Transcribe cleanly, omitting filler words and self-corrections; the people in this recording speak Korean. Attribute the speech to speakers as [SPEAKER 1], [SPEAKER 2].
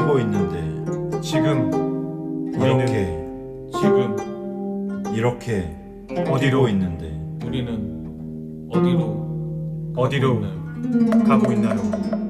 [SPEAKER 1] 뛰고 있는데
[SPEAKER 2] 지금
[SPEAKER 1] 이렇게 이렇게
[SPEAKER 2] 어디로
[SPEAKER 1] 뛰고 있는데
[SPEAKER 3] 우리는 어디로
[SPEAKER 2] 어디로
[SPEAKER 3] 있나요?
[SPEAKER 2] 가고 있나요?